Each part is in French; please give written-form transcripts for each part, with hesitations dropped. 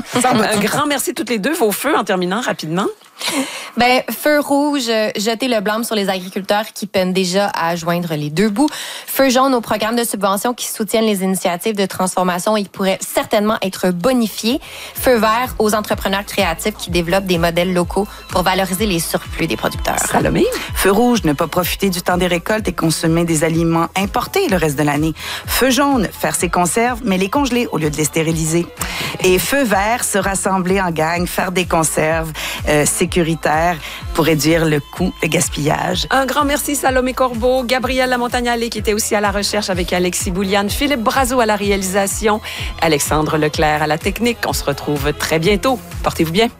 Un grand merci toutes les deux. Vos feux en terminant rapidement. Feu rouge, jeter le blâme sur les agriculteurs qui peinent déjà à joindre les deux bouts. Feu jaune aux programmes de subvention qui soutiennent les initiatives de transformation et qui pourraient certainement être bonifiés. Feu vert aux entrepreneurs créatifs qui développent des modèles locaux pour valoriser les surplus des producteurs. Salomé? Feu rouge, ne pas profiter du temps des récoltes et consommer des aliments importés le reste de l'année. Feu jaune, faire ses conserves, mais les congeler au lieu de les stériliser. Et feu vert, se rassembler en gang, faire des conserves sécuritaires pour réduire le coût, le gaspillage. Un grand merci Salomé Corbeau, Gabrielle Lamontagne-Allé qui était aussi à la recherche avec Alexis Bouliane, Philippe Brazeau à la réalisation, Alexandre Leclerc à la technique. On se retrouve très bientôt. Portez-vous bien.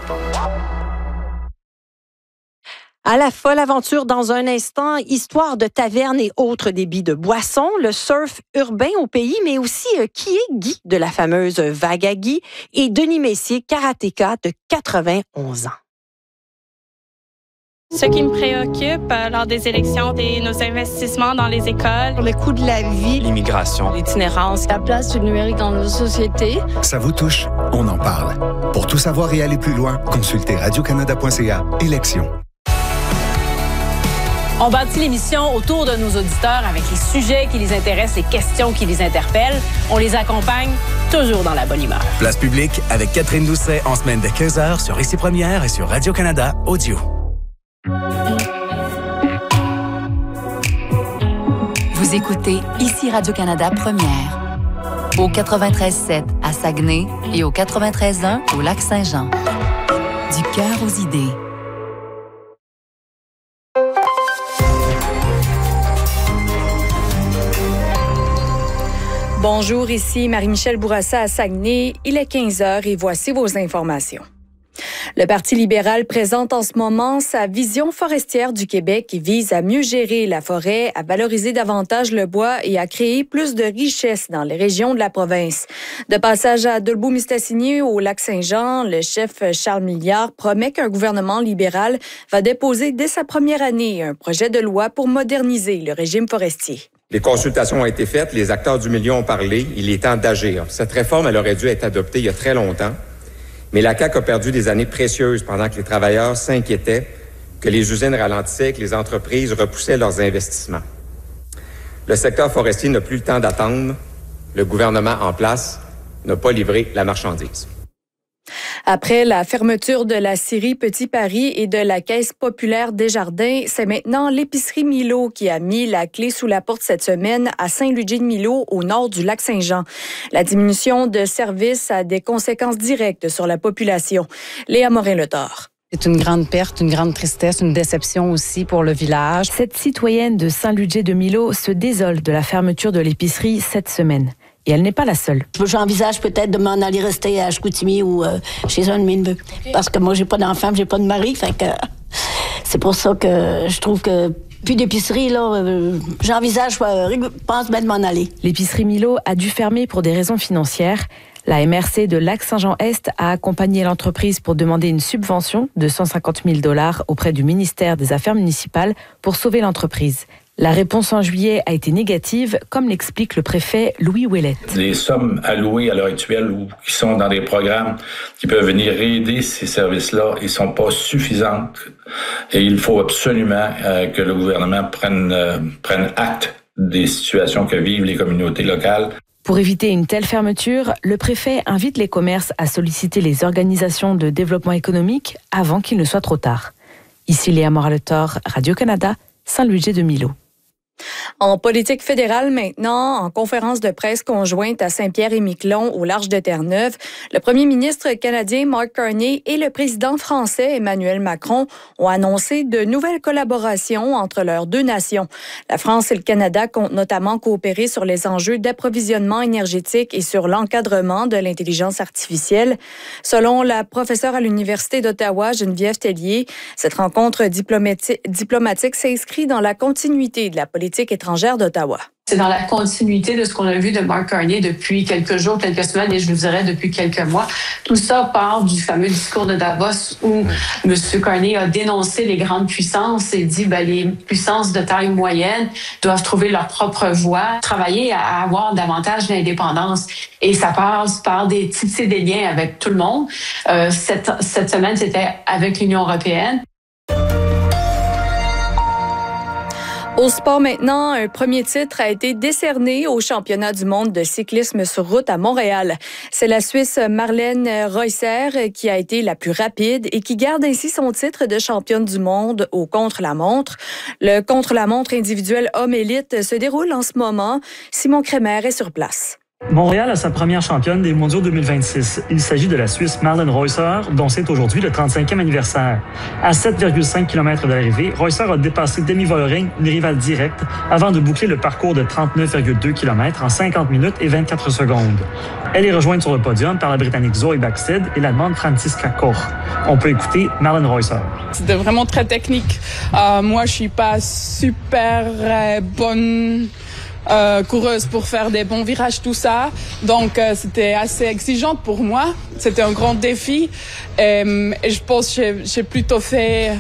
À la folle aventure dans un instant, histoire de taverne et autres débits de boissons, le surf urbain au pays, mais aussi qui est Guy de la fameuse Vague à Guy et Denis Messier, karatéka de 91 ans. Ce qui me préoccupe lors des élections, c'est nos investissements dans les écoles, le coût de la vie, l'immigration, l'itinérance, la place du numérique dans nos sociétés. Ça vous touche? On en parle. Pour tout savoir et aller plus loin, consultez radiocanada.ca. Élections. On bâtit l'émission autour de nos auditeurs avec les sujets qui les intéressent, les questions qui les interpellent. On les accompagne toujours dans la bonne humeur. Place publique avec Catherine Doucet en semaine de 15h sur Ici Première et sur Radio-Canada Audio. Vous écoutez Ici Radio-Canada Première. Au 93.7 à Saguenay et au 93.1 au Lac-Saint-Jean. Du cœur aux idées. Bonjour, ici Marie-Michel Bourassa à Saguenay. Il est 15h et voici vos informations. Le Parti libéral présente en ce moment sa vision forestière du Québec qui vise à mieux gérer la forêt, à valoriser davantage le bois et à créer plus de richesses dans les régions de la province. De passage à Dolbeau-Mistassini au Lac-Saint-Jean, le chef Charles Milliard promet qu'un gouvernement libéral va déposer dès sa première année un projet de loi pour moderniser le régime forestier. Les consultations ont été faites, les acteurs du milieu ont parlé, il est temps d'agir. Cette réforme, elle aurait dû être adoptée il y a très longtemps, mais la CAQ a perdu des années précieuses pendant que les travailleurs s'inquiétaient que les usines ralentissaient et que les entreprises repoussaient leurs investissements. Le secteur forestier n'a plus le temps d'attendre. Le gouvernement en place n'a pas livré la marchandise. Après la fermeture de la scierie Petit Paris et de la Caisse populaire Desjardins, c'est maintenant l'épicerie Milo qui a mis la clé sous la porte cette semaine à Saint-Ludger-de-Milo, au nord du Lac-Saint-Jean. La diminution de services a des conséquences directes sur la population. Léa Morin-Letort. C'est une grande perte, une grande tristesse, une déception aussi pour le village. Cette citoyenne de Saint-Ludger-de-Milo se désole de la fermeture de l'épicerie cette semaine. Et elle n'est pas la seule. J'envisage peut-être de m'en aller rester à Chicoutimi ou chez un de mes neveux. Parce que moi, j'ai pas d'enfant, j'ai pas de mari. Fait que c'est pour ça que je trouve que plus d'épicerie, là, j'envisage, je pense bien de m'en aller. L'épicerie Milo a dû fermer pour des raisons financières. La MRC de Lac-Saint-Jean-Est a accompagné l'entreprise pour demander une subvention de 150 000 $ auprès du ministère des Affaires municipales pour sauver l'entreprise. La réponse en juillet a été négative, comme l'explique le préfet Louis Ouellette. Les sommes allouées à l'heure actuelle ou qui sont dans des programmes qui peuvent venir aider ces services-là, ils sont pas suffisantes. Et il faut absolument que le gouvernement prenne acte des situations que vivent les communautés locales. Pour éviter une telle fermeture, le préfet invite les commerces à solliciter les organisations de développement économique avant qu'il ne soit trop tard. Ici Léa Morin-Letort, Radio-Canada, Saint-Ludger-de-Milo. En politique fédérale maintenant, en conférence de presse conjointe à Saint-Pierre-et-Miquelon, au large de Terre-Neuve, le premier ministre canadien Mark Carney et le président français Emmanuel Macron ont annoncé de nouvelles collaborations entre leurs deux nations. La France et le Canada comptent notamment coopérer sur les enjeux d'approvisionnement énergétique et sur l'encadrement de l'intelligence artificielle. Selon la professeure à l'Université d'Ottawa, Geneviève Tellier, cette rencontre diplomatique s'inscrit dans la continuité de la politique étrangère d'Ottawa. C'est dans la continuité de ce qu'on a vu de Mark Carney depuis quelques jours, quelques semaines et je vous dirais depuis quelques mois. Tout ça part du fameux discours de Davos où M. Carney a dénoncé les grandes puissances et dit les puissances de taille moyenne doivent trouver leur propre voie, travailler à avoir davantage d'indépendance. Et ça passe par tisser des liens avec tout le monde. Cette semaine, c'était avec l'Union européenne. Au sport maintenant, un premier titre a été décerné au championnat du monde de cyclisme sur route à Montréal. C'est la Suisse Marlène Reusser qui a été la plus rapide et qui garde ainsi son titre de championne du monde au contre-la-montre. Le contre-la-montre individuel homme élite se déroule en ce moment. Simon Crémer est sur place. Montréal a sa première championne des mondiaux 2026. Il s'agit de la Suisse Marlène Reusser, dont c'est aujourd'hui le 35e anniversaire. À 7,5 km de l'arrivée, Reusser a dépassé Demi Vollering, une rivale directe, avant de boucler le parcours de 39,2 km en 50 minutes et 24 secondes. Elle est rejointe sur le podium par la Britannique Zoe Bäckstedt et l'Allemande Franziska Koch. On peut écouter Marlène Reusser. C'était vraiment très technique. Moi, je suis pas super bonne coureuse pour faire des bons virages, tout ça. Donc, c'était assez exigeant pour moi. C'était un grand défi. Et je pense que j'ai plutôt fait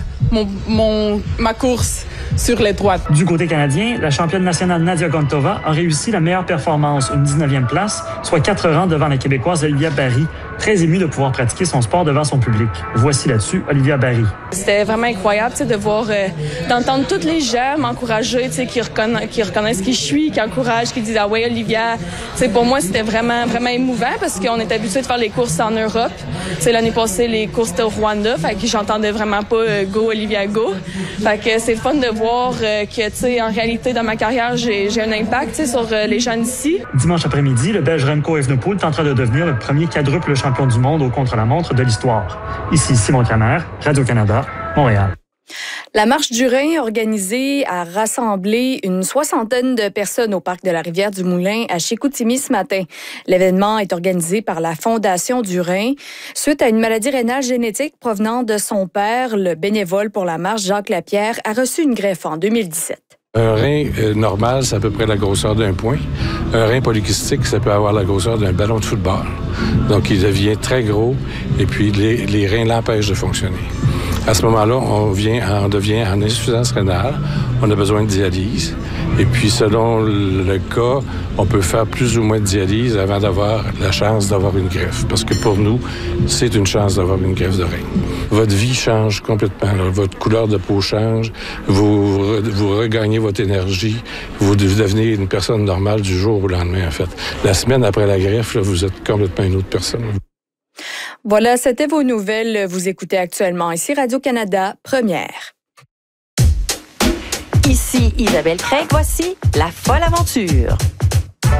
ma course sur les droites. Du côté canadien, la championne nationale Nadia Gontova a réussi la meilleure performance, une 19e place, soit 4 rangs devant la Québécoise Olivia Barry, très émue de pouvoir pratiquer son sport devant son public. Voici là-dessus Olivia Barry. C'était vraiment incroyable de voir, d'entendre tous les gens m'encourager, qui reconnaissent qui je suis, qui encouragent, qui disent « Ah ouais, Olivia ». Pour moi, c'était vraiment, vraiment émouvant parce qu'on est habitué de faire les courses en Europe. L'année passée, les courses au Rwanda, fait que j'entendais vraiment pas « Go, Olivia, go ». Fait que c'est fun de voir que, en réalité, dans ma carrière, j'ai un impact sur les gens d'ici. Dimanche après-midi, le Belge Remco Evenepoel tentera de devenir le premier quadruple champion du monde au contre-la-montre de l'histoire. Ici Simon Crémer, Radio-Canada, Montréal. La Marche du Rhin organisée a rassemblé une 60aine de personnes au parc de la Rivière-du-Moulin à Chicoutimi ce matin. L'événement est organisé par la Fondation du Rhin. Suite à une maladie rénale génétique provenant de son père, le bénévole pour la marche, Jacques Lapierre, a reçu une greffe en 2017. Un rein normal, c'est à peu près la grosseur d'un point. Un rein polykystique, ça peut avoir la grosseur d'un ballon de football. Donc, il devient très gros et puis les reins l'empêchent de fonctionner. À ce moment-là, on devient en insuffisance rénale. On a besoin de dialyse. Et puis, selon le cas, on peut faire plus ou moins de dialyse avant d'avoir la chance d'avoir une greffe. Parce que pour nous, c'est une chance d'avoir une greffe de rein. Votre vie change complètement. Là. Votre couleur de peau change. Vous regagnez votre énergie. Vous devenez une personne normale du jour au lendemain, en fait. La semaine après la greffe, là, vous êtes complètement une autre personne. Voilà, c'était vos nouvelles. Vous écoutez actuellement ici Radio-Canada, Première. Ici Isabelle Craig, voici La Folle Aventure.